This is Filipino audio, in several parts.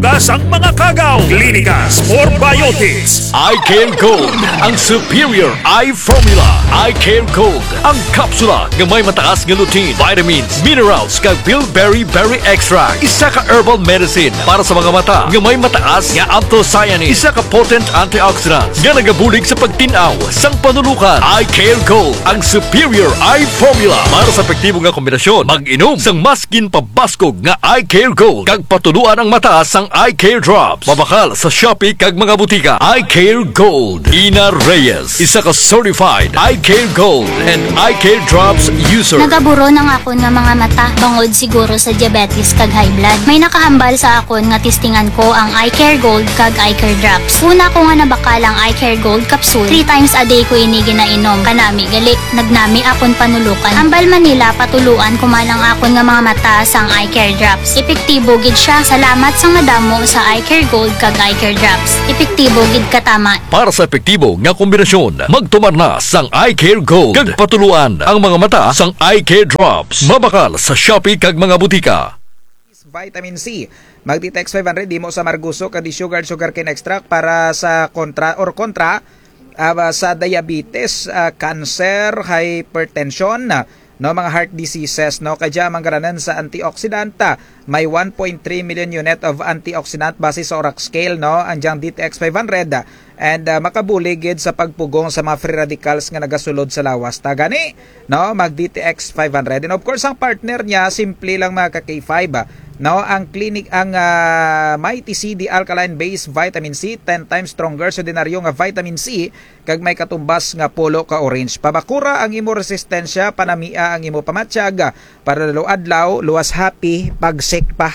hugas ang mga kagaw. Clinicas for Biotics. Eye Care Gold, ang superior eye formula. Eye Care Gold, ang kapsula nga may mataas nga lutein, vitamins, minerals, kag bilberry berry extract. Isa ka herbal medicine para sa mga mata nga may mataas nga anthocyanins. Isa ka potent antioxidants nga nagabulig sa pagtinaw sang panulukan. Eye Care Gold, ang superior eye formula para sa epektibo nga kombinasyon. Mag-inom sang maskin pabaskog nga Eye Care Gold kag patuluan ang mata sang Eye Care Drops. Mabakal sa Shopee kag mga butika. Eye Care Gold. Ina Reyes, isa ka certified Eye Care Gold and Eye Care Drops user. Nagaburo ng akon nga mga mata bangod siguro sa diabetes kag high blood. May nakahambal sa akon nga testingan ko ang Eye Care Gold kag Eye Care Drops. Una ko nga nabakal ang Eye Care Gold capsule. 3 times a day ko ini ginainom. Kanami gali nagnami akon panulukan. Ambal Manila patuluan kumalang akon nga mga mata sang Eye Care Drops. Epektibo gid siya. Salamat sa madamo sa Eye Care Gold kag Eye Care Drops. Epektibo gid katama. Para sa epektibo nga kombinasyon, magtumar na sang Eye Care Gold kag patuluan ang mga mata sang Eye Care Drops. Mabakal sa Shopee kag mga butika. Vitamin C. Magti-text 500 di mo sa Marguso kadi sugar cane extract para sa kontra sa diabetes, cancer, hypertension, no, mga heart diseases, no, kadya manggaranan sa antioxidant. May 1.3 million unit of antioxidant base sa ORAC scale, no, anjang DTX 500 and makabuligid sa pagpugong sa mga free radicals nga nagasulod sa lawas. Gani, no, mag DTX 500 and of course ang partner niya simple lang mga ka-K5, no, ang Mighty CD alkaline based vitamin C 10 times stronger sa ordinaryo nga vitamin C kag may katumbas nga pulo ka orange. Pabakura ang imo resistensya, panamia ang imo pamatsyag para lalo adlaw luwas happy pag sick pa.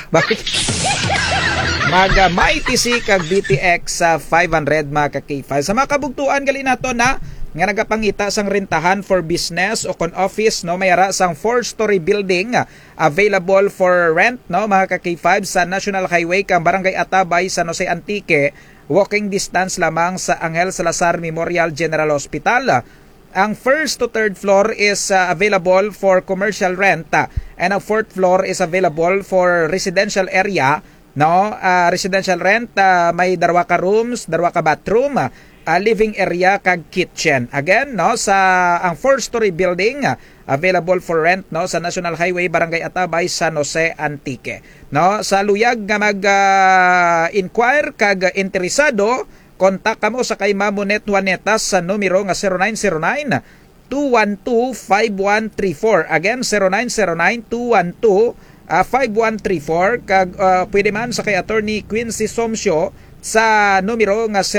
Mighty C kag BTX 500 mga ka-K5. Sa mga kabugtuan gali nato na nga nagapangita sang rentahan for business o kon office, no, mayara sang 4-story building available for rent, no, mga ka-K5 sa National Highway kang Barangay Atabay, San Jose Antique, walking distance lamang sa Angel Salazar Memorial General Hospital. Ang first to third floor is available for commercial rent and ang fourth floor is available for residential area, no, residential rent. May darwa ka rooms, darwa ka bathroom, living area kag kitchen. Again, no, sa ang 4-story building available for rent, no, sa National Highway Barangay Atabay, San Jose Antique. No, sa luyag nga mag-inquire kag interesado, kontak kamo sa kay Mamonet Juanetas sa numero nga 0909-212-5134. Again, 0909-212-5134 kag pwede man sa kay Attorney Quincy Somsyo sa numero nga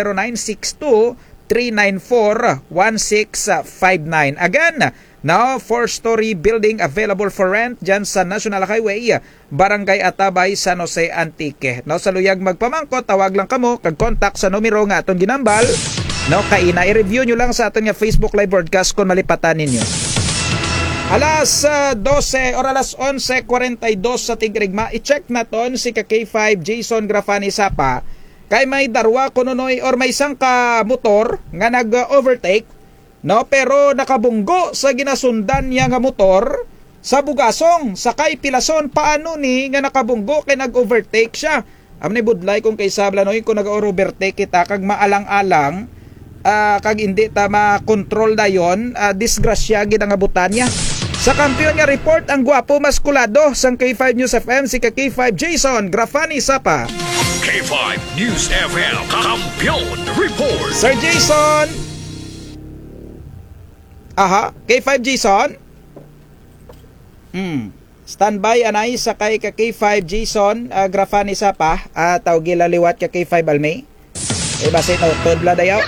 0962-394-1659. Again, now 4-story building available for rent dyan sa National Highway, Barangay Atabay, San Jose Antique. No, sa luyag magpamangko, tawag lang kamo kag contact sa numero nga atong ginambal. No, kaina i-review nyo lang sa aton nga Facebook live broadcast kung malipatan ninyo. Alas 12 or alas 11:42 sa Tigrigma, i-check naton si ka-K5 Jason Grafani Sapa. Kay may darwa kununoy or may isang ka motor nga nag-overtake, no, pero nakabunggo sa ginasundan niya nga motor sa bugasong sakay pilason. Paano ni nga nakabunggo kay nag-overtake siya? Amni budlay kung kay sabla noy kung nag-overtake kita kag maalang-alang kag hindi ta ma-control dayon, disgrasya gid ang abutan niya. Sa kampiyon nga report ang gwapo maskulado sang K5 News FM si K5 Jason Grafani Sapa. K5 News FM Kampiyon Report. Sir Jason. Aha, K5 Jason. Standby anay sa kay ka K5 Jason Grafani Sapa. Tawag liwat ka K5 Almay. Basit na tudla dayaw.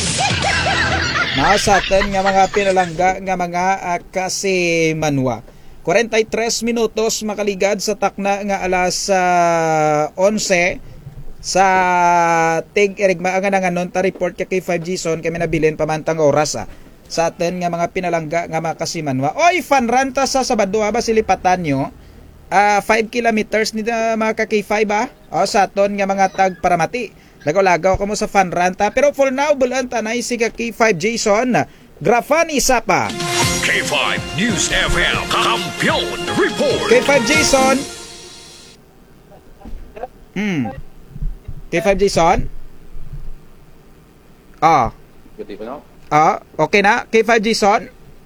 Nasa atin nga mga pinalangga nga mga kasimanwa. 43 minutos makaligad sa takna nga alas 11 sa Tig-Irigma nga nanganon ta report kay 5 Jason kami nabilin pamantang oras sa atin nga mga pinalangga nga mga kasimanwa. Oy, fan run ta sa Sabado ba silipatan nyo? 5 kilometers ni mga ka-K5 sa aton nga mga tag paramati. Lagaw-lagaw ko mo sa fan run ta. Pero for now, bulan tanay si K5 Jason Grafani Sapa. K5 News FM Kampiyon Report. K5 Jason. K5 Jason? Okay na? K5 Jason?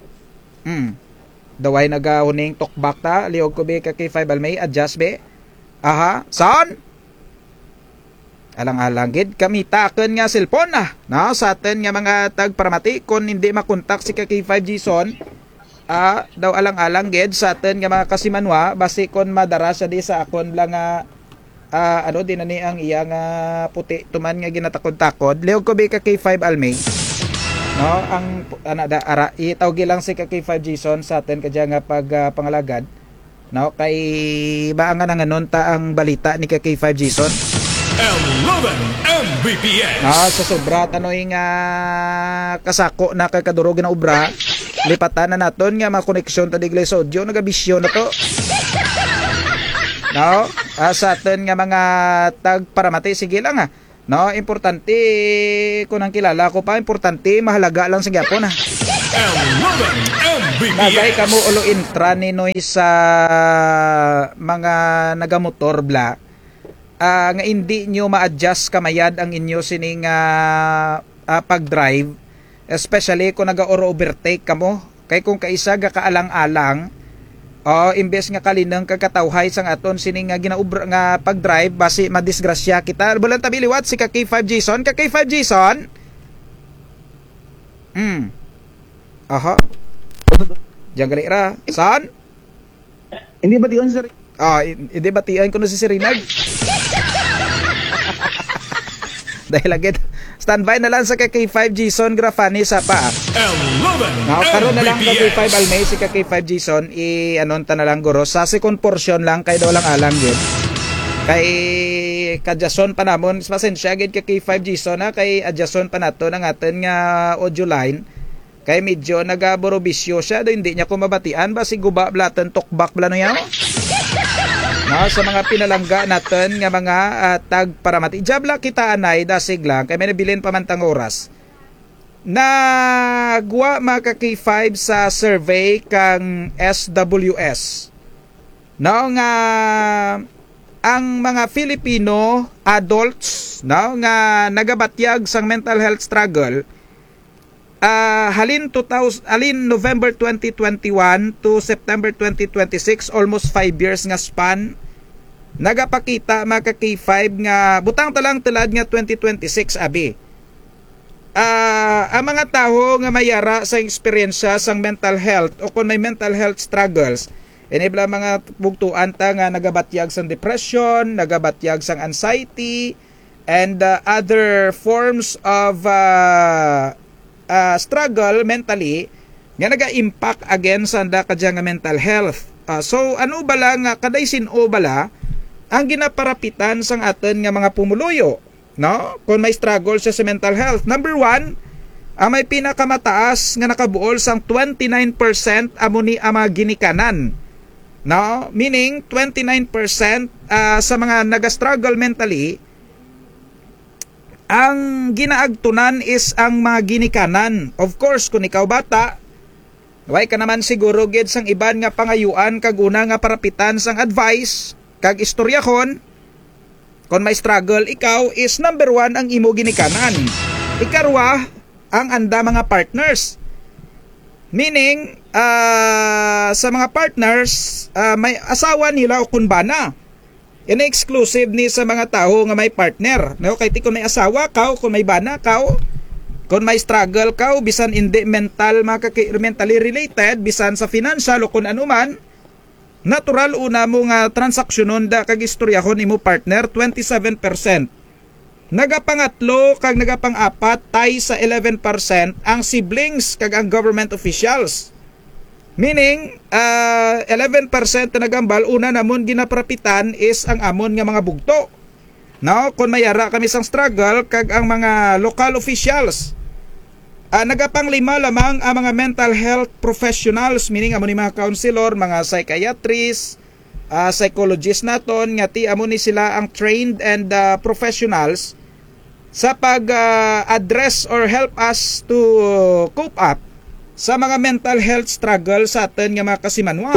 Daway nagahuning talkback ta. Liog ko be ka K5 Almay. Adjust be. Aha. Son? Alang-alang gid kami taken nga cellphone na. No? Sa atin nga mga tagparamati. Kung hindi makontak si ka K5 Jason, daw alang-alang gid sa atin nga mga kasimanwa. Basi kon madara siya di sa akon lang ano din ani ang iyang puti tuman nga ginatakod-takod. Liog ko be ka K5 Almay. No, ang ara itawgi lang si K5 Jason sa atin kadya nga pag pangalagad. No, kay baangan nga nun ta ang balita ni K5 Jason. 11 Mbps. No, sa sobra tanoy nga kasako na kay kadurog na obra, lipatan na naton nga makoneksyon ta diglay sa audio nagabisyo na to. No, sa atin nga mga tagparamati sige lang no, importante kung ang kilala ko pa, importante mahalaga lang sa gyapon 11 Mbps. Bagay kamo ulo intra ni Noy sa mga nagamotor bla. Nga hindi nyo ma-adjust kamayad ang inyo sining pag-drive, especially kung naga-oro overtake kamo. Kay kung kaisa ga kaalang-alang, imbes nga kalinang kagkatawhay sang aton sining nga ginaubra nga pag-drive basi madisgrasya kita. Bulan tabi liwat si K5 Jason. K5 Jason. Aha. Diyan gali ra. San? Hindi ba diyon sir? Hindi ba tiyan ko no si Sirinag? Dahil agad standby na lang sa K5 Jason Grafani sa pa. 11 Karon na lang Mbps. K5 Almay si K5 Jason anonta na lang guro sa second portion lang kay daw lang alang gid. Kay kadyason pa namon pasensya gid K5 Jason kay adjason pa nato ang aton nga audio line. Kay medyo nagaborobisyo siya do hindi niya ko mabatian basi guba blatan talkback bla no yaw. Sa mga pinalangga natin nga mga tagparamati. Jabla kita anay dasig lang kay may nabilin pa man tang oras. Nagwa mga K5 sa survey kang SWS. Nga ang mga Filipino adults nga nagabatyag sang mental health struggle halin November 2021 to September 2026, almost 5 years nga span, nagapakita mga K5 nga butang talang tulad nga 2026 abi. Ang mga tao nga mayara sa eksperyensya sang mental health o kung may mental health struggles, inibla mga bugtuan ta nga nagabatyag sang depression, nagabatyag sang anxiety, and other forms of struggle mentally nga naga-impact again sa anda kadya nga mental health. So ano bala nga kaday sin-o bala ang ginaparapitan sang aton nga mga pumuluyo, no? Kung may struggle sa mental health. Number 1, may pinakamataas nga nakabuol sang 29% amo ni ang mga ginikanan. No? Meaning 29% sa mga naga-struggle mentally, ang ginaagtunan is ang mga ginikanan. Of course, kung ikaw bata, way ka naman siguro gid sang iban nga pangayuan kag una nga parapitan sang advice kag istoryahon. Kung may struggle, ikaw is number 1 ang imo ginikanan. Ikarwa, ang anda mga partners. Meaning, sa mga partners, may asawa nila o kunbana. Ina-exclusive ni sa mga tao nga may partner. No? Kaya kung may asawa ka, kung may bana ka, kung may struggle ka, bisan hindi mentally related, bisan sa financial o kung ano man, natural una mo nga transaksyonon da kag istoryahon imo partner 27%. Nagapangatlo kag nagapang-apat tay sa 11% ang siblings kag ang government officials. Meaning, 11% na nagambal, una namon ginaprapitan is ang amon nga mga bugto. No? Kung mayara kami sang struggle, kag ang mga local officials. Nagapang 5 lamang ang mga mental health professionals, meaning amon ni mga counselor, mga psychiatrists, psychologists naton, nga ti amon ni sila ang trained and professionals sa pag-address or help us to cope up sa mga mental health struggle sa atin nga mga kasimanwa.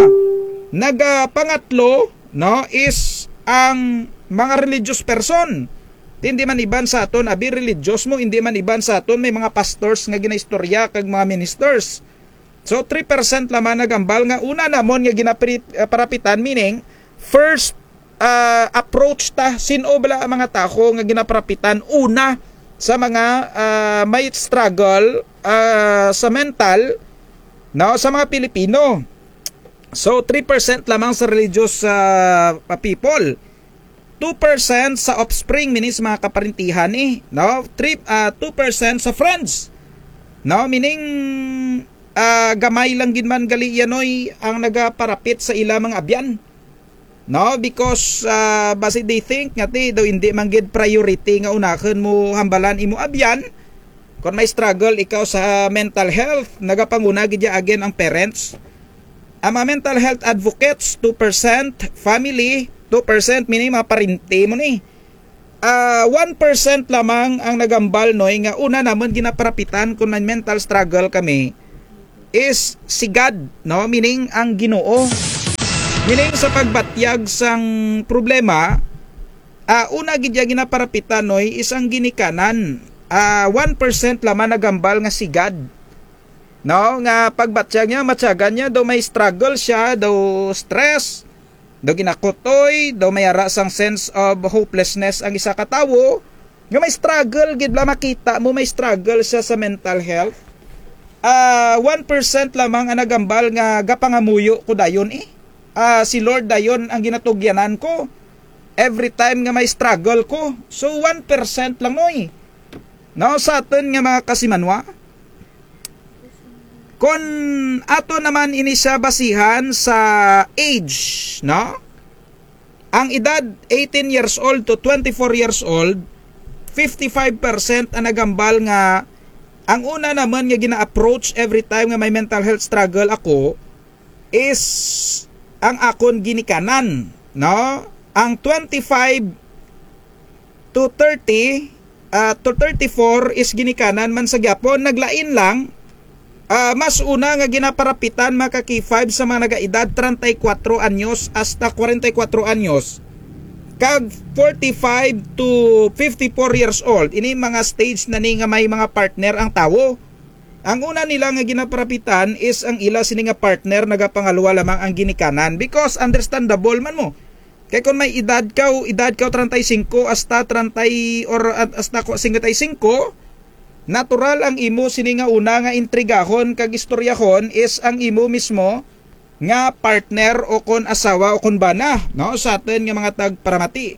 Nagapangatlo, no, is ang mga religious person. Hindi man iban sa aton abi religious mo, hindi man iban sa aton may mga pastors nga ginaistorya kag mga ministers. So 3% lamang nagambal nga una namon nga ginaparapitan, meaning first approach ta sino bala ang mga tao nga ginaparapitan una sa mga may struggle sa mental, no, sa mga Pilipino. So 3% lamang sa religious people. 2% sa offspring, meaning sa mga kaparintihan no? 2% sa friends. No, meaning gamay lang gid man gali yanoy ang nagaparapit sa ila mga abyan. No, because basi they think nga daw hindi man gid priority nga unahan mo hambalan imo abyan. Kung may struggle ikaw sa mental health, nagapanguna gid again ang parents. Ang mga mental health advocates 2%, family 2%, meaning mga parinti mo ni. 1% lamang ang nagambal noy nga una namon ginaparapitan kung may mental struggle kami is si God, no, meaning ang Ginoo. Meaning sa pagbatyag sang problema, una gid ginaparapitan noy is ang ginikanan. 1% lamang nagambal nga si God. No, nga pagbatyag niya, matyagan niya daw may struggle siya, daw stress, daw ginakutoy, daw may ara sang sense of hopelessness ang isa ka tawo, nga may struggle gid la makita mo may struggle siya sa mental health. 1% lamang ang nagambal nga gapangamuyo ko dayon si Lord dayon ang ginatugyanan ko every time nga may struggle ko. So 1% lang noy. No, sa aton nga mga kasimanwa, kung ato naman ini siya basihan sa age, no? Ang edad 18 years old to 24 years old, 55% ang nagambal nga ang una naman nga gina-approach every time nga may mental health struggle ako is ang akon ginikanan, no? Ang 25 to 30 to 34 is ginikanan man sa gyapon, naglain lang. Mas una nga ginaparapitan makaki-5 sa mga nagaedad 34 anyos hasta 44 anyos. Kag 45 to 54 years old, ini mga stage na ni nga may mga partner ang tawo. Ang una nila nga ginaparapitan is ang ila sini nga partner nagapangalwa lamang ang ginikanan, because understandable man mo. Kay kung may edad ka 35 hasta 30 or hasta 55, natural ang imo sini nga una nga intrigahon kag istoryahon is ang imo mismo nga partner o kon asawa o kon bana, no, sa atin nga mga tagparamati.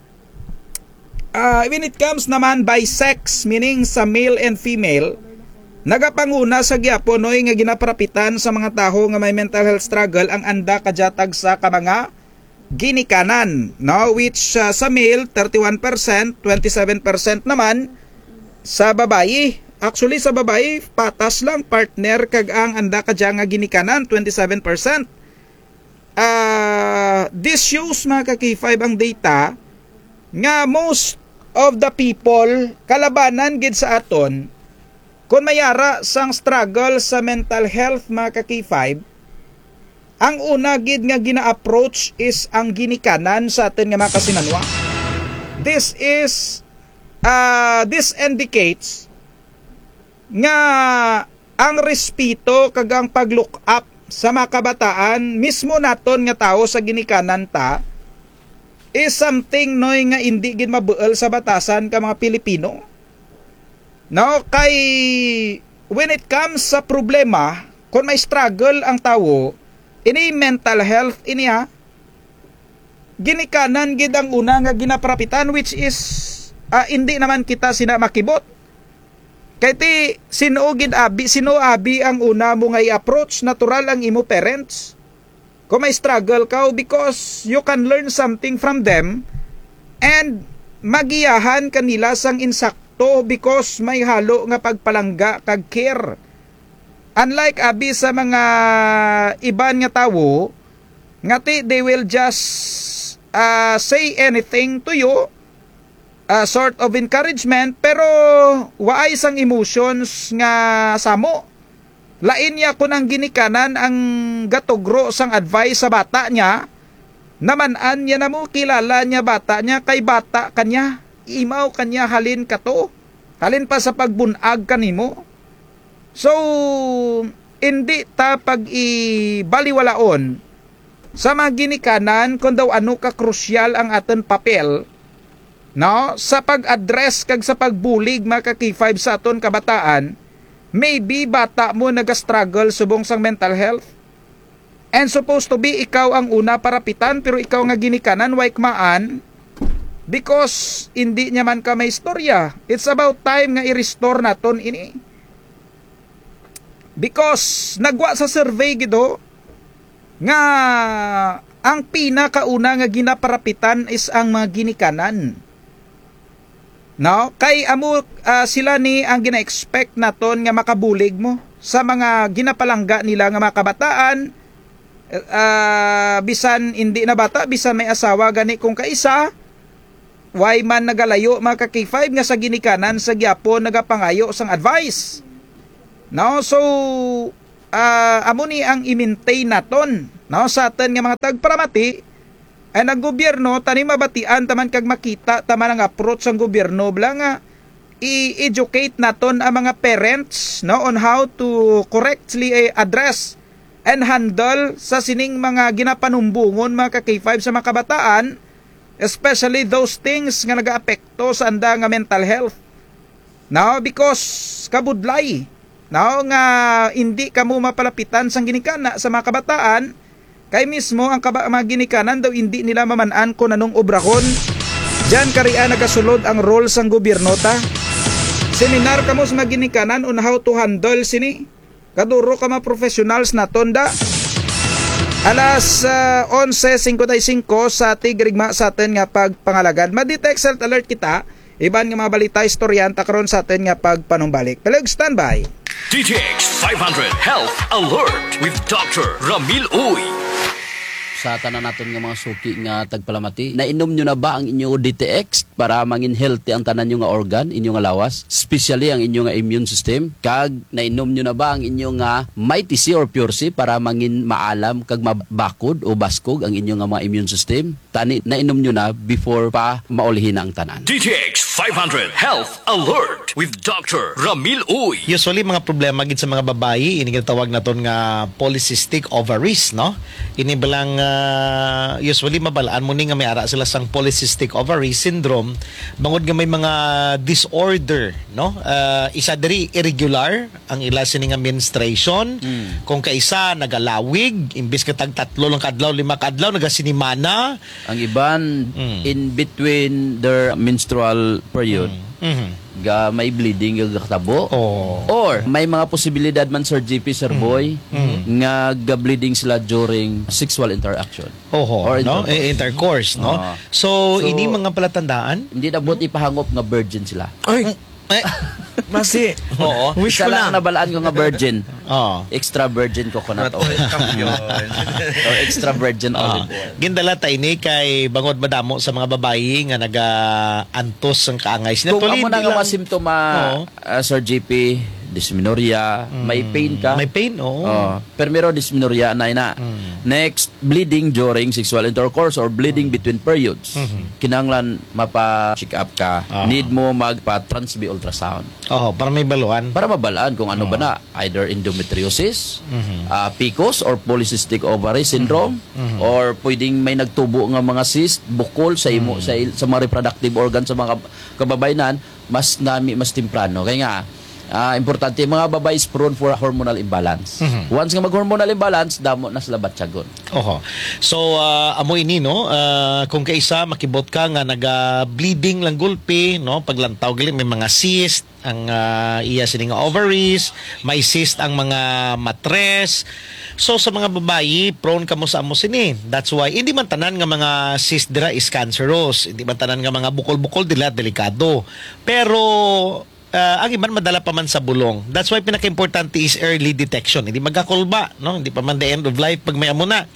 When it comes naman by sex, meaning sa male and female, nagapanguna sa gyapon noy nga ginaparapitan sa mga taho nga may mental health struggle ang anda kadyatag sa mga ginikanan, no, which sa male 31%, 27% naman sa babayi. Actually sa babayi patas lang partner kag ang anda kadya nga ginikanan 27%. This shows mga kaki-5 ang data nga most of the people kalabanan gid sa aton kung mayara sang struggle sa mental health mga kaki-5, ang una gid nga gina-approach is ang ginikanan sa atin nga mga kasinanwa. This indicates nga ang respeto kag ang pag-look up sa mga kabataan mismo naton nga tao sa ginikanan ta is something noy nga hindi gid mabuel sa batasan ka mga Pilipino. No, kay when it comes sa problema, kung may struggle ang tao, ini mental health ini ginikanan gid ang una nga ginaparapitan, which is hindi naman kita sina makibot. Kay ti sino abi ang una mo nga i-approach, natural ang imo parents. Kung may struggle ka, because you can learn something from them and magiyahan kanila sang insakto because may halo nga pagpalangga kag care. Unlike abi sa mga iban nga tawo, ngati they will just say anything to you, sort of encouragement, pero waay sang emotions nga samo. Lain niya ko nang ginikanan ang gatugro sang advice sa bata niya, namanan niya na mo kilala niya bata niya kay bata kanya. imaw kanya halin kato. Halin pa sa pagbunag kanimo. So, hindi ta pag-ibaliwalaon sa mga ginikanan kung daw ano ka krusyal ang aton papel, no, sa pag-address kag sa pagbulig mga ka-K5 sa aton kabataan. Maybe bata mo nag-struggle subong sang mental health. And supposed to be ikaw ang una parapitan, pero ikaw nga ginikanan way kmaan because hindi niya man ka may istorya. It's about time nga i-restore naton ini. Because nagwa sa survey gido nga ang pinakauna nga ginaparapitan is ang mga ginikanan. No, kay amo sila ni ang gina-expect naton nga makabulig mo sa mga ginapalangga nila nga mga kabataan. Bisan hindi na bata, bisan may asawa gani kung kaisa, why man nagalayo mga ka-K5 nga sa ginikanan sa gyapon nagapangayo sang advice. No, so amo ni ang i-maintain naton, no, sa aton nga mga tagparamati. Ay ang gobyerno tani mabatian taman kag makita taman ang approach sang gobyerno bla nga i-educate naton ang mga parents, no, on how to correctly address and handle sa sining mga ginapanumbungon mga ka-K5 sa mga kabataan, especially those things nga nagaapekto sa anda nga mental health. Now, because kabudlay, now nga hindi kamo mapalapitan sang ginikana sa mga kabataan, kay mismo ang mga ginikanan daw hindi nila mamanaan kung anong obrahon. Diyan kariya nagasulod ang role sang gobyerno ta. Seminar kamo sa mga ginikanan on how to handle sini. Kaduro ka mga professionals na tonda. Alas 11:55 sa tigrigma sa atin nga pagpangalagan. Maditext health alert kita. Iban nga mga balita istoryanta karon sa atin nga pagpanumbalik. Talag standby. DTX 500 Health Alert with Dr. Ramil Uy. Sa tanan naton nga mga suki nga tagpalamati, nainom nyo na ba ang inyong DTX para mangin healthy ang tanan nyo nga organ, inyong nga lawas, especially ang inyong nga immune system? Kag nainom nyo na ba ang inyong nga Mighty C or Pure C para mangin maalam kag mabakod o baskog ang inyong nga mga immune system? Tani nainom nyo na before pa maulihin ang tanan. DTX 500 Health Alert with Dr. Ramil Uy. Usually mga problema gid sa mga babayi ini ginatawag naton nga polycystic ovaries, no? Ini balang usually mabalaan mo ni nga may ara sila sang polycystic ovary syndrome bangod nga may mga disorder, no? Isa diri irregular ang ila sini nga menstruation. Kung kaisa nagalawig imbis ka tag 3 lang kadlaw 5 kadlaw nagasinimana. Ang iban in between their menstrual period. Ga may bleeding ga katabo. Or may mga posibilidad man Sir GP Sir Boy nga ga bleeding sila during sexual interaction. Or intercourse, no? So ini mga palatandaan. Hindi na buti ipahangop nga virgin sila. Ay, masi. Oo. Wish Isa ko lang lang. nabalaan ko nga virgin. Oh. Extra virgin coconut oil. Or extra virgin olive oil. Gindala tay ni kay bangod madamo sa mga babayi nga naga-antos ang kaangay. Kung amo na nga mga simptoma, Sir GP, dysmenorrhea, may pain ka. May pain, oo. Permero dysmenorrhea na ina. Next, bleeding during sexual intercourse or bleeding between periods. Kinanglan mapa-check up ka. Need mo magpa-trans-B ultrasound. Para may baluan. Para mabalaan kung ano ba na. Either endometriosis, PCOS or polycystic ovary syndrome, or pwedeng may nagtubo nga mga cyst, bukol sa imo, sa mga reproductive organs sa mga kababayanan, mas temprano. Kaya nga, importante mga babae is prone for hormonal imbalance. Once nga mag-hormonal imbalance, damo na sila batyagon. So amo ini, no, kung kaisa makibot ka nga naga-bleeding lang gulpi, no, paglantaw gali may mga cyst ang iya sini nga ovaries, may cyst ang mga matres. So sa mga babayi, prone kamo sa amo sini. That's why hindi man tanan nga mga cyst dira is cancerous, hindi man tanan nga mga bukol-bukol dila delikado. Pero ang iban madala pa man sa bulong. That's why pinaka-importante is early detection. Hindi magkakulba, no? Hindi pa man the end of life pag may amo na.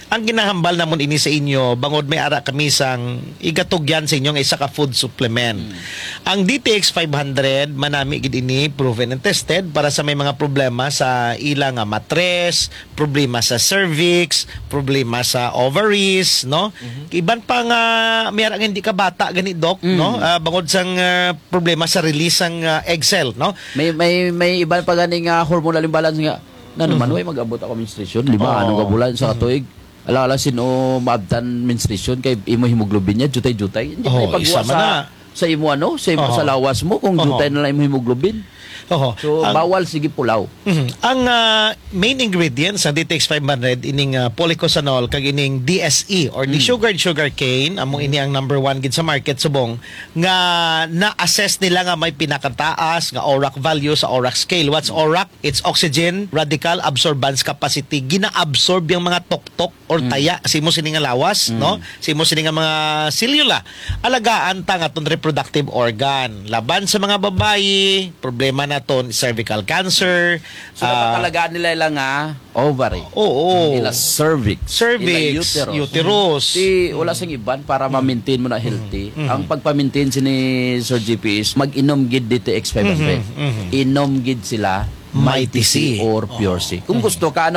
ang ginahambal namon ini sa inyo bangod may ara kami sang igatugyan sa inyong isa ka food supplement. Ang DTX 500 manami gid ini proven and tested para sa may mga problema sa ilang matres, problema sa cervix, problema sa ovaries, no? Iban pa nga may ara nga hindi ka bata gani dok, no? Bangod sang problema sa release sang egg cell, no? May iban pa ganing hormonal imbalance nga. Naman way mag-abot ako menstruation, 5 ano ka bulan sa katuig. Ala sino maabtan menstruation kay imo hemoglobin niya jutay-jutay. Hindi pa isa ipagwa sa imo ano, sa lawas mo kung jutay na lang imo hemoglobin. So bawal sige pulaw. Ang main ingredients sa DTX 500 ining polycosanol kag ining DSE or desugared sugar cane among ini ang number 1 gid sa market subong nga na-assess nila nga may pinakataas nga ORAC value sa ORAC scale. What's ORAC? It's oxygen radical absorbance capacity. Gina-absorb yung mga tuktok or taya simo sini nga lawas, no? Simo sini nga mga silula. Alagaan ta nga ton reproductive organ. Laban sa mga babayi, problema naton cervical cancer. So napakalagaan nila nga ovary. Nila cervix. Nila uterus. Wala sang iban para ma-maintain mo na healthy. Ang pagpa-maintain sini Sir GP is mag-inom gid DTX 500. Inom gid sila Mighty C or Pure C. Kung gusto ka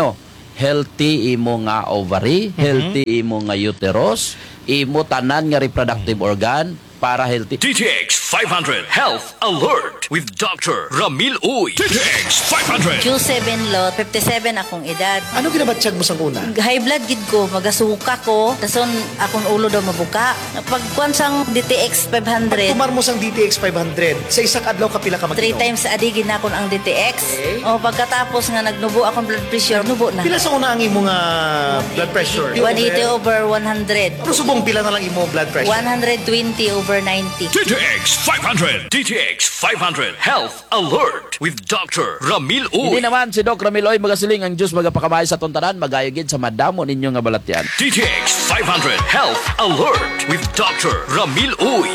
healthy imo nga ovary, healthy imo nga uterus, imo tanan nga reproductive organ para healthy. DTX 500 Health Alert with Dr. Ramil Uy. DTX 500. Q7 lot, 57 akong edad. Ano ginabatsyag mo sang una? High blood gid ko, magasuka ko, tason akong ulo daw mabuka. Pagkuan sang DTX 500, Tumar mo sang DTX 500, sa isang adlaw ka pila ka 3 times a day ginakon ang DTX. O pagkatapos nga nagnubo akong blood pressure, nubo na. Pila sa una ang imo nga blood pressure? 180 over 100. Pero subong pila na lang imo blood pressure? 120 over 90. DTX 500. DTX 500 Health Alert with Dr. Ramil Uy. Hindi naman si Doc Ramil Uy magasiling ang Diyos magapakamay sa tontanan, magayogid sa madamo ninyo nga balatyan. DTX 500 Health Alert with Dr. Ramil Uy.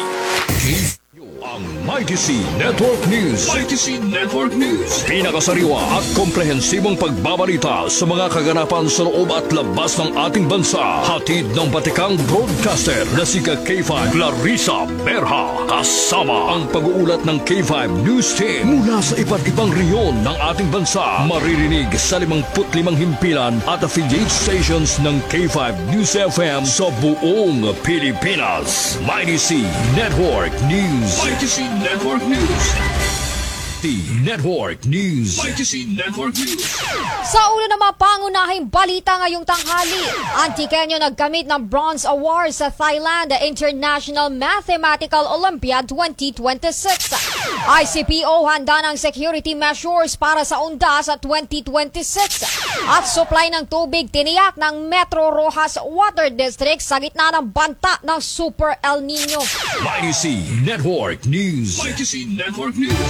Ang Mighty C Network News. Mighty C Network News. Pinakasariwa at komprehensibong pagbabalita sa mga kaganapan sa loob at labas ng ating bansa. Hatid ng batikang broadcaster na si K5 Clarissa Berha. Kasama ang pag-uulat ng K5 News Team mula sa iba't ibang reyon ng ating bansa. Maririnig sa 55 himpilan at affiliate stations ng K5 News FM sa buong Pilipinas. Mighty C Network News. Mighty C Network News. The Network News. Mighty C Network News. Sa ulo ng mga pangunahing balita ngayong tanghali, ang Tikenyo nagkamit ng Bronze Award sa Thailand International Mathematical Olympiad 2026. ICPO handa ng security measures para sa undas at 2026 at supply ng tubig tiniyak ng Metro Rojas Water District sa gitna ng banta ng Super El Nino. Mighty C Network News. Mighty C Network News.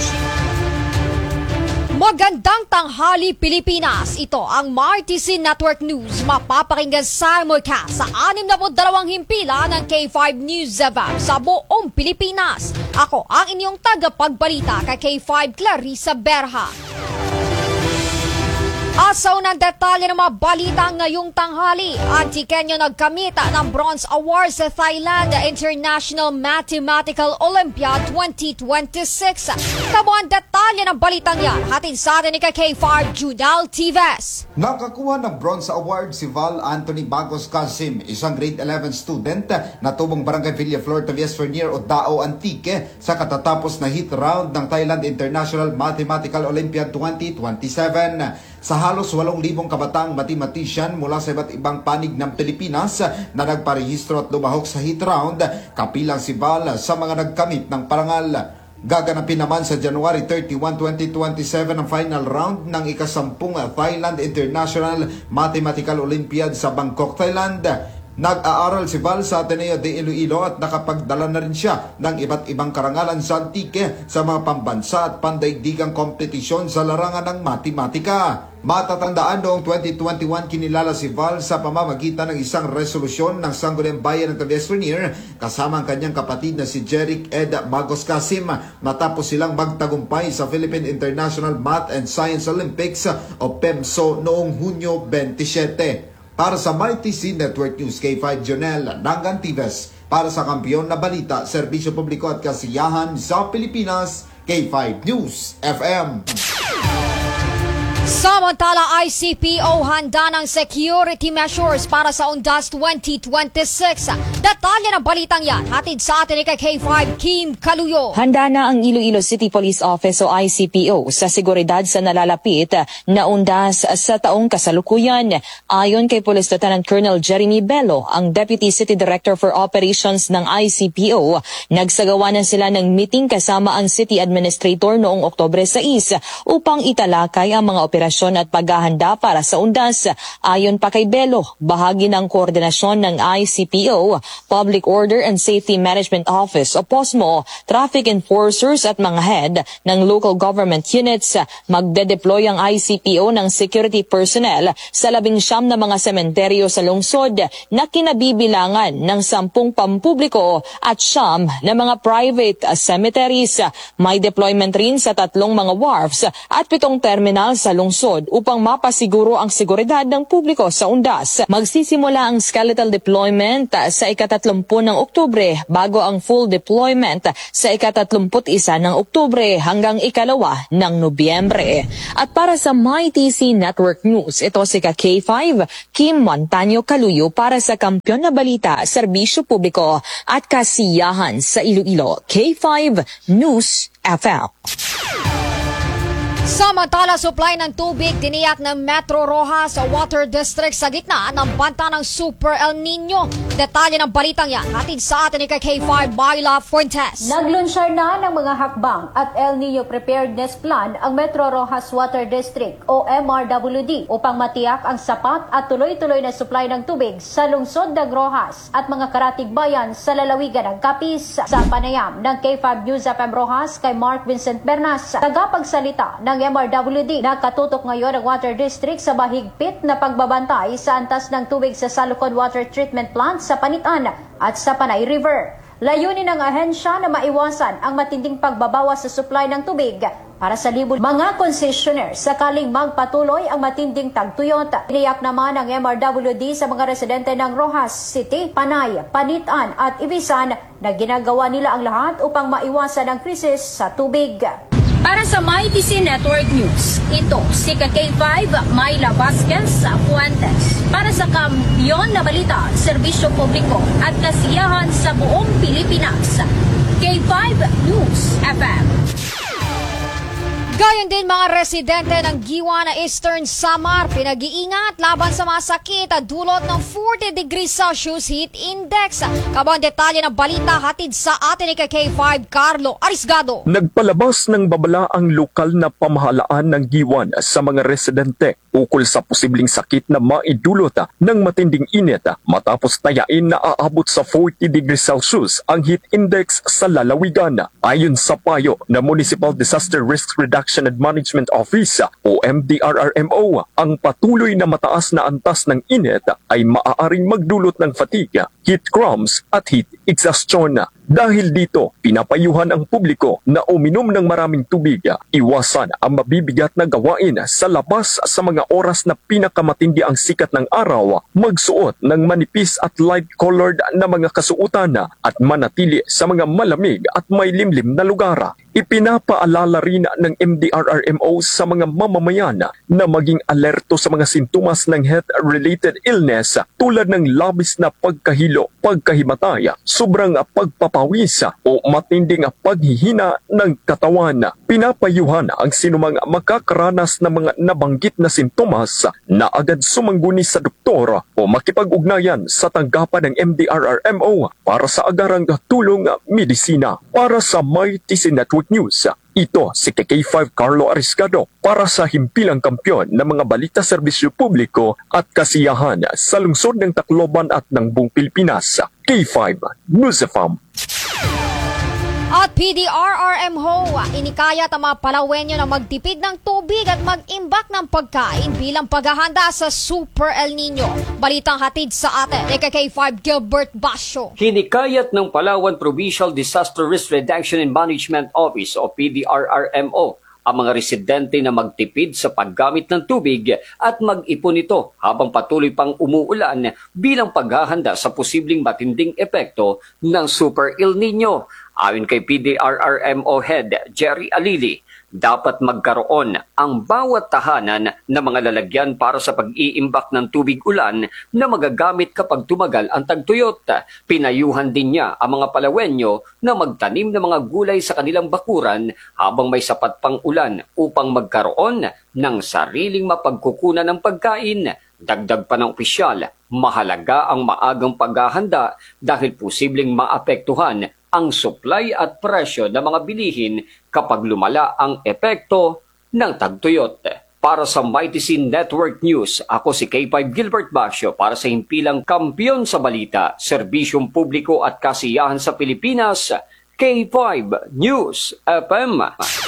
Magandang tanghali Pilipinas. Ito ang MRTC Network News. Mapapakinggan simulcast sa 62 himpila ng K5 News FM sa buong Pilipinas. Ako ang inyong tagapagbalita kay K5 Clarissa Berha. At sa unang detalye ng mga balita ngayong tanghali, ang Tikenyo nagkamit ng Bronze Award sa Thailand International Mathematical Olympiad 2026. Kabuang detalye ng balitang yan, hatid sa atin ni K5 Judal Tives. Nakakuha ng Bronze Award si Val Anthony Bagos Casim, isang grade 11 student na tubong Barangay Villaflor, Tavies Vernier o Dao Antique sa katatapos na heat round ng Thailand International Mathematical Olympiad 2027. Sa halos 8,000 kabataang mathematician mula sa iba't ibang panig ng Pilipinas na nagparehistro at lumahok sa heat round, kapilang si Val sa mga nagkamit ng parangal. Gaganapin naman sa January 31, 2027 ang final round ng ika-10 Thailand International Mathematical Olympiad sa Bangkok, Thailand. Nag-aaral si Val sa Ateneo de Iloilo at nakapagdala na rin siya ng iba't ibang karangalan sa Antique sa mga pambansa at pandaigdigang kompetisyon sa larangan ng matematika. Matatandaan noong 2021 kinilala si Val sa pamamagitan ng isang resolusyon ng Sangguniang Bayan ng Tavies Vernier kasama ang kanyang kapatid na si Jeric Ed Bagos Casim matapos silang magtagumpay sa Philippine International Math and Science Olympics o PEMSO noong Hunyo 27. Para sa MyTC Network News, K5 Jonel Nangantives. Para sa Kampiyon na Balita, Serbisyo Publiko at Kasiyahan sa Pilipinas, K5 News FM. Samantala, ICPO handa ng security measures para sa Undas 2026. Detalye ng balitang yan, hatid sa atin ni K5 Kim Kaluyo. Handa na ang Iloilo City Police Office o ICPO sa seguridad sa nalalapit na Undas sa taong kasalukuyan. Ayon kay Police Lieutenant Colonel Jeremy Bello, ang Deputy City Director for Operations ng ICPO, nagsagawa na sila ng meeting kasama ang City Administrator noong Oktubre 6 upang italakay ang mga operasyon at paghahanda para sa Undas. Ayon pa kay Bello, bahagi ng koordinasyon ng ICPO, Public Order and Safety Management Office o POSMO, traffic enforcers at mga head ng local government units. Magde-deploy ang ICPO ng security personnel sa 19 na mga sementeryo sa lungsod na kinabibilangan ng 10 pampubliko at 9 na mga private cemeteries. May deployment rin sa 3 mga wharfs at 7 terminal sa lungsod upang mapasiguro ang seguridad ng publiko sa Undas. Magsisimula ang skeletal deployment sa ika-30 ng Oktubre bago ang full deployment sa ika-31 ng Oktubre hanggang ika-2 ng Nobyembre. At para sa MyTC Network News, ito si K5 Kim Montaño Kaluyo para sa Kampiyon na Balita, Serbisyo Publiko at Kasiyahan sa Iloilo. K5 News FM. Samantala, supply ng tubig tiniyak ng Metro Rojas sa Water District sa gitna ng banta ng Super El Nino. Detalye ng balitang yan, hatid sa atin ni K5 Myla Fuentes. Naglunsyar na ng mga hakbang at El Nino Preparedness Plan ang Metro Rojas Water District o MRWD upang matiyak ang sapat at tuloy-tuloy na supply ng tubig sa lungsod ng Rojas at mga karatig bayan sa lalawigan ng Capiz. Sa panayam ng K5 News FM Rojas kay Mark Vincent Bernas, tagapagsalita ng MRWD, nakatutok ngayon ang Water District sa mahigpit na pagbabantay sa antas ng tubig sa Salukon Water Treatment Plant sa Panitan at sa Panay River. Layunin ng ahensya na maiwasan ang matinding pagbabawas sa supply ng tubig para sa libo mga concessionaire sakaling magpatuloy ang matinding tagtuyot. Tiniyak naman ng MRWD sa mga residente ng Rojas City, Panay, Panitan at Ibisan na ginagawa nila ang lahat upang maiwasan ang krisis sa tubig. Para sa MyTC Network News, ito si K5 Myla Vasquez Fuentes. Para sa Kampiyon na Balita, Serbisyo Publiko at Kasiyahan sa buong Pilipinas, K5 News FM. Gayon din mga residente ng Giwa na Eastern Samar, pinag-iingat laban sa mga sakit at dulot ng 40 degrees Celsius heat index. Kabang detalye ng balita hatid sa atin ni K5 Carlo Arisgado. Nagpalabas ng babala ang lokal na pamahalaan ng Giwan sa mga residente ukol sa posibleng sakit na maidulot ng matinding init matapos tayain na aabot sa 40 degrees Celsius ang heat index sa lalawigan. Ayon sa payo ng Municipal Disaster Risk Reduction and Management Office o MDRRMO, ang patuloy na mataas na antas ng init ay maaaring magdulot ng fatigue, heat cramps at heat exhaustion. Dahil dito, pinapayuhan ang publiko na uminom ng maraming tubig, iwasan ang mabibigat na gawain sa labas sa mga oras na pinakamatindi ang sikat ng araw, magsuot ng manipis at light-colored na mga kasuotan at manatili sa mga malamig at may limlim na lugar. Ipinapaalala rin ng MDRRMO sa mga mamamayan na maging alerto sa mga sintomas ng health-related illness tulad ng labis na pagkahilo, pagkahimatay, sobrang pagpapawis o matinding paghihina ng katawan. Pinapayuhan ang sinumang makakaranas ng mga nabanggit na sintomas na agad sumangguni sa doktor o makipag-ugnayan sa tanggapan ng MDRRMO para sa agarang tulong medisina. Para sa MyTC Network News, ito si K5 Carlo Arisgado para sa himpilang kampiyon ng mga balita serbisyo publiko at kasiyahan sa lungsod ng Tacloban at ng buong Pilipinas. K5 News FM. At PDRRMO, inikayat ang mga Palawenyo na magtipid ng tubig at mag-imbak ng pagkain bilang paghahanda sa Super El Nino. Balitang hatid sa atin ni K5 Gilbert Basyo. Hinikayat ng Palawan Provincial Disaster Risk Reduction and Management Office o PDRRMO ang mga residente na magtipid sa paggamit ng tubig at mag-ipon ito habang patuloy pang umuulan bilang paghahanda sa posibleng matinding epekto ng Super El Nino. Ayon kay PDRRMO Head Jerry Alili, dapat magkaroon ang bawat tahanan na mga lalagyan para sa pag-iimbak ng tubig ulan na magagamit kapag tumagal ang tagtuyot. Pinayuhan din niya ang mga Palawenyo na magtanim ng mga gulay sa kanilang bakuran habang may sapat pang ulan upang magkaroon ng sariling mapagkukunan ng pagkain. Dagdag pa ng opisyal, mahalaga ang maagang paghahanda dahil posibleng maapektuhan ang supply at presyo ng mga bilihin kapag lumala ang epekto ng tagtuyot. Para sa Mighty Scene Network News, ako si K5 Gilbert Basio para sa himpilang kampiyon sa balita, serbisyong publiko at kasiyahan sa Pilipinas, K5 News FM.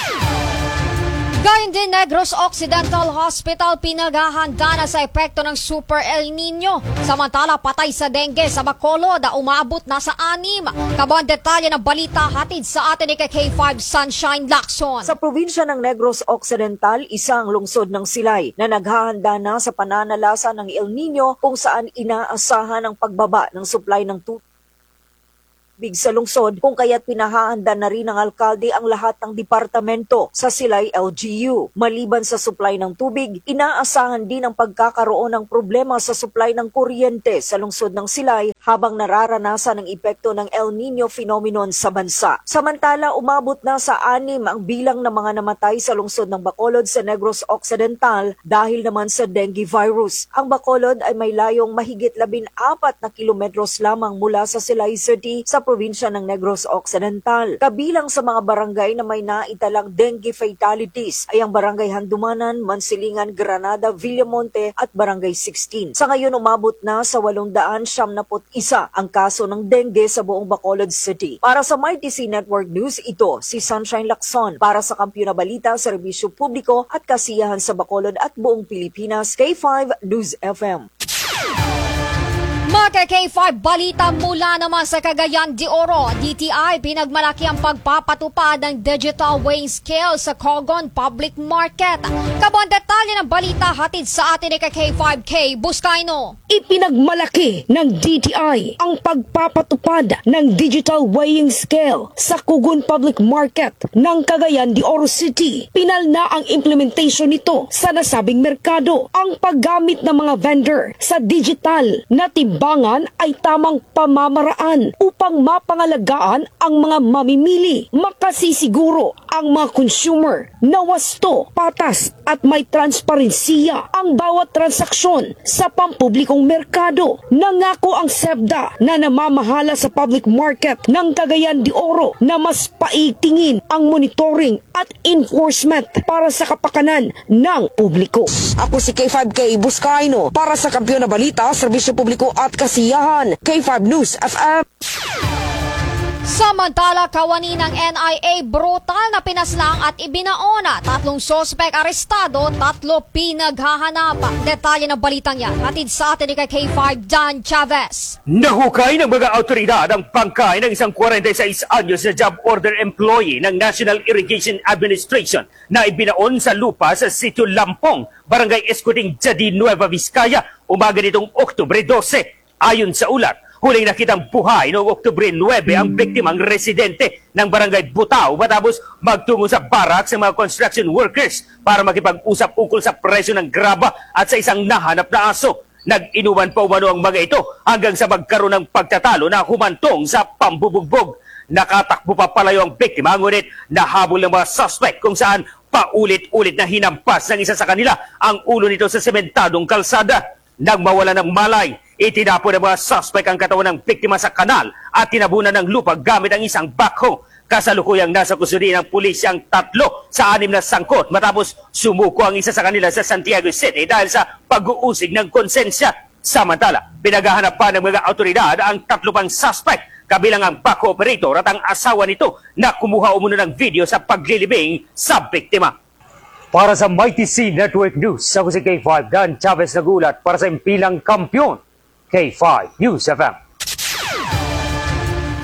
Gayun din, Negros Occidental Hospital pinaghahanda na sa epekto ng Super El Nino. Samantala, patay sa dengue sa Bacolod umabot na sa 6. Kabang detalye ng balita hatid sa atin ni K5 Sunshine Lacson. Sa probinsya ng Negros Occidental, isang lungsod ng Silay na naghahanda na sa pananalasa ng El Nino kung saan inaasahan ang pagbaba ng supply ng tubig sa lungsod kung kaya't pinahahanda na rin ng alkalde ang lahat ng departamento sa Silay LGU. Maliban sa supply ng tubig, inaasahan din ang pagkakaroon ng problema sa supply ng kuryente sa lungsod ng Silay habang nararanasan ang epekto ng El Nino phenomenon sa bansa. Samantala, umabot na sa 6 ang bilang ng mga namatay sa lungsod ng Bacolod sa Negros Occidental dahil naman sa dengue virus. Ang Bacolod ay may layong mahigit 14 na kilometros lamang mula sa Silay City sa probinsya ng Negros Occidental. Kabilang sa mga barangay na may naitalang dengue fatalities ay ang Barangay Handumanan, Mansilingan, Granada, Villamonte at Barangay 16. Sa ngayon umabot na sa 871 ang kaso ng dengue sa buong Bacolod City. Para sa Mighty Scene Network News, ito si Sunshine Lacson para sa Kampiyon na Balita, Serbisyo Publiko at Kasiyahan sa Bacolod at buong Pilipinas, K5 News FM. Mga K5 balita mula naman sa Cagayan de Oro. DTI pinagmalaki ang pagpapatupad ng digital weighing scale sa Cogon Public Market. Kabang detalye ng balita hatid sa atin ni K5K Buscaino. Ipinagmalaki ng DTI ang pagpapatupad ng digital weighing scale sa Cogon Public Market ng Cagayan de Oro City. Pinal na ang implementation nito sa nasabing merkado. Ang paggamit ng mga vendor sa digital na timbangan ay tamang pamamaraan upang mapangalagaan ang mga mamimili. Makasisiguro ang mga consumer na wasto, patas at may transparensiya ang bawat transaksyon sa pampublikong merkado. Nangako ang SEBDA na namamahala sa public market ng Cagayan de Oro na mas paigtingin ang monitoring at enforcement para sa kapakanan ng publiko. Ako si K5K Buscaino para sa Kampiyon na Balita, Serbisyo Publiko at Kasiyahan, K5 News FM. Samantala, kawani ng NIA brutal na pinaslang at ibinaona. 3 sospek arestado, 3 pinaghahanap. Detalye ng balitang yan hatid sa atin ni K5 Dan Chavez. Nahukay ng mga awtoridad ang pangkay ng isang 46 anyos na job order employee ng National Irrigation Administration na ibinaon sa lupa sa Sitio Lampong, Barangay Escuding, Jadi, Nueva Vizcaya, umaga nitong Oktubre 12. Ayon sa ulat, huling nakitang buhay noong Oktubre 9 ang biktimang residente ng Barangay Butao matapos magtungo sa barracks ng mga construction workers para makipag-usap ukol sa presyo ng graba at sa isang nahanap na aso. Nag-inuman pa umano ang mga ito hanggang sa magkaroon ng pagtatalo na humantong sa pambubugbog. Nakatakbo pa palayo ang biktima, ngunit nahabol ng mga suspect kung saan paulit-ulit na hinampas ng isa sa kanila ang ulo nito sa sementadong kalsada. Nang mawala ng malay, itinapon ng mga suspect ang katawan ng biktima sa kanal at tinabunan ng lupa gamit ang isang backhoe. Kasalukuyang nasa kusuri ng pulis ang 3 sa 6 na sangkot matapos sumuko ang isa sa kanila sa Santiago City dahil sa pag-uusig ng konsensya. Samantala, pinaghahanap pa ng mga autoridad ang 3 pang suspect, kabilang ang backhoe operator at ang asawa nito na kumuha umano ng video sa paglilibing sa biktima. Para sa Mighty Scene Network News, ako si K5 Dan Chavez nagulat para sa impilang kampiyon, K5 News FM. At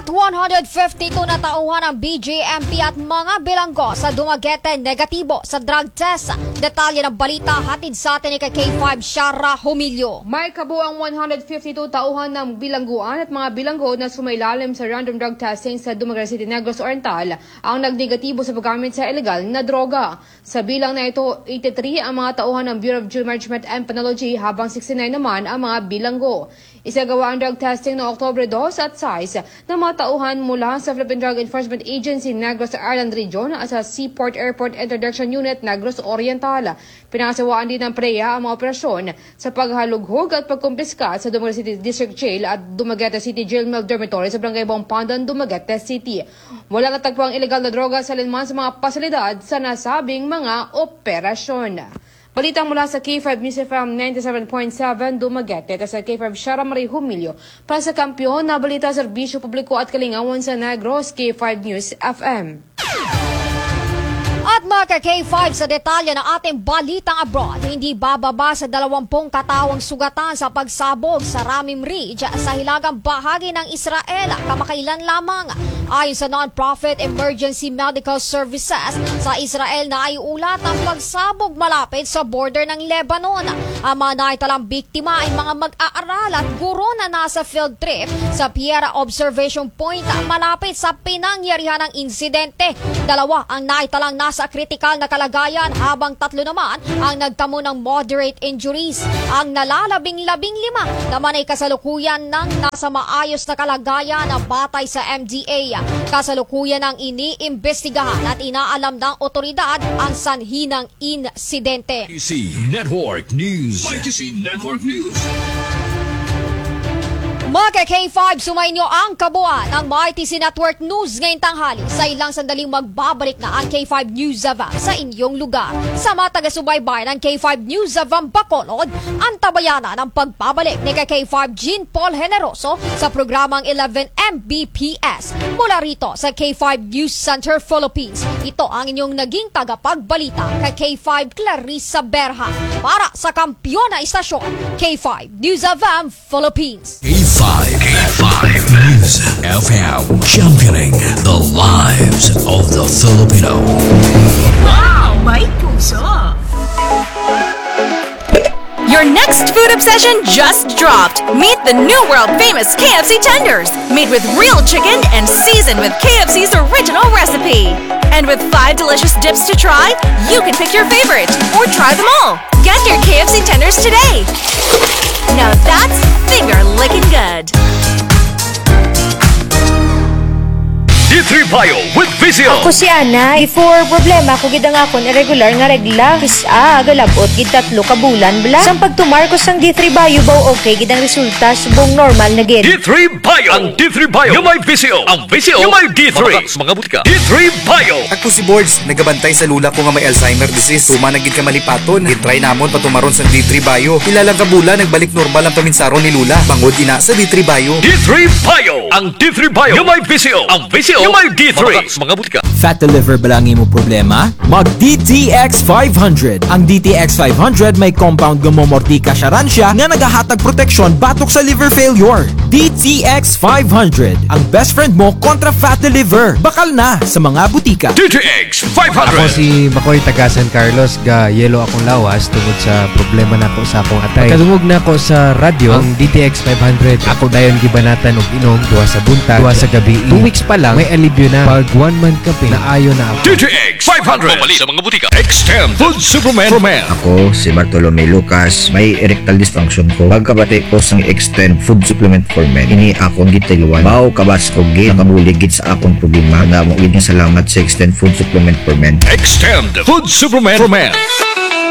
At 152 na tauhan ang BJMP at mga bilanggo sa Dumaguete negatibo sa drug test. Detalye ng balita hatid sa atin ni K5 Shara Humilio. May kabuang 152 tauhan ng bilangguan at mga bilanggo na sumailalim sa random drug testing sa Dumaguete City, Negros Oriental ang nagnegatibo sa paggamit sa illegal na droga. Sa bilang na ito, 83 ang mga tauhan ng Bureau of Drug Management and Penology habang 69 naman ang mga bilanggo. Isagawa ang drug testing noong Oktubre 2 at 6 ng mga tauhan mula sa Philippine Drug Enforcement Agency Negros Island Region at sa Seaport Airport Interdiction Unit Negros Oriental. Pinasawaan din ng PREA ang mga operasyon sa paghalughog at pagkumpiska sa Dumaguete City District Jail at Dumaguete City Jail Mill Dormitory sa Barangay Bompandan, Dumaguete City. Wala natagpuang illegal na droga sa linman sa mga pasilidad sa nasabing mga operasyon. Balitang mula sa K5 News FM 97.7 Dumaguete at sa K5 Shara Marie Humilio para sa kampiyon na balita serbisyo publiko at kalingawan sa Negros, K5 News FM. At mga K5 sa detalye ng ating balitang abroad, hindi bababa sa 20 katawang sugatan sa pagsabog sa Ramim Ridge sa hilagang bahagi ng Israel kamakailan lamang. Ayon sa non-profit Emergency Medical Services sa Israel na ay ulat ang pagsabog malapit sa border ng Lebanon. Ang mga naitalang biktima ay mga mag-aaral at guro na nasa field trip sa Piera Observation Point malapit sa pinangyarihan ng insidente. 2 ang naitalang nasa kritikal na kalagayan habang 3 naman ang nagtamo ng moderate injuries. Ang nalalabing 15 naman ay kasalukuyan ng nasa maayos na kalagayan na batay sa MDA. Kasalukuyan ang iniimbestigahan at inaalam ng otoridad ang sanhi ng insidente. YTC Network News. YTC Network News. Mga K5, sumayin nyo ang kabuuan ng YTC Network News ngayong tanghali. Sa ilang sandaling magbabalik na ang K5 News Avam sa inyong lugar. Sa mga taga-subaybay ng K5 News Avam Bacolod, ang tabayanan ng pagbabalik ni K5 Jean Paul Generoso sa programang 11 Mbps. Mula rito sa K5 News Center Philippines, ito ang inyong naging tagapagbalita kay K5 Clarissa Berha para sa kampiyon na istasyon K5 News Avam Philippines. K5 News FM, championing the lives of the Filipino. Wow, may puso! Your next food obsession just dropped. Meet the new world-famous KFC tenders, made with real chicken and seasoned with KFC's original recipe. And with 5 delicious dips to try, you can pick your favorite or try them all. Get your KFC tenders today. Now that's finger-licking good. D3 Bio with Vizio. Ako si Ana. Before problema ko gid ang akon irregular nga regla. Kisa agalabot gid 3 ka bulan bla. Sang pagtumarkos sang D3 Bio baw okay gid ang resulta subong normal na gid. D3 Bio. Ang D3 Bio yung may Vizio. Ang Vizio yung may D3. Mga butika. D3 Bio. Ako si Boards, nagabantay sa lula ko nga may Alzheimer disease. Tuma na gid ka malipaton. Gitry namon patumaron sang D3 Bio. Ilalang ka bulan nagbalik normal ang paminsaron ni lula. Bangod ina sa D3 Bio. D3 Bio. Ang D3 Bio yung may Vizio. Ang Vizio yung may D3. Mga butika. Fat to liver ba lang mo problema? Mag DTX 500. Ang DTX 500 may compound gumomortika siya nga nagahatag proteksyon batok sa liver failure. DTX 500. Ang best friend mo kontra fat to liver. Bakal na sa mga butika. DTX 500. Ako si Makoy taga San Carlos, ga yelo akong lawas tungod sa problema na ko sa akong atay. Kadungog na ko sa radyo ang DTX 500. Ako dayon gibanatan og inom duha sa buntag, duha sa gabi. 2 weeks pa lang may alibyo na pag 1 month kape na ayo na ako. DTX 500. Pamali sa mga butika. Extend Food Supplement for Men. Ako si Bartolome Lucas, may erectile dysfunction ko. Pagkabati ko sang Extend Food Supplement for Men, ini akong gitiluan. Bao kabas ko gid nakabuligid sa akong problema. Na mo gid salamat sa Extend Food Supplement for Men. Extend Food Supplement for Men.